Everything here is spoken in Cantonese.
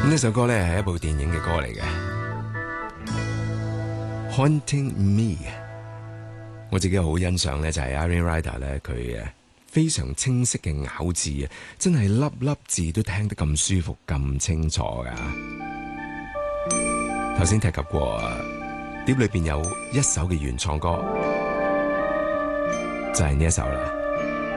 呢首歌咧係一部電影嘅歌嚟嘅，Haunting Me。我自己好欣賞咧，就係 Erin Ryder 咧，佢非常清晰嘅咬字啊，真係粒粒字都聽得咁舒服、咁清楚噶。頭先提及過，碟裏邊有一首嘅原創歌，就係呢一首啦。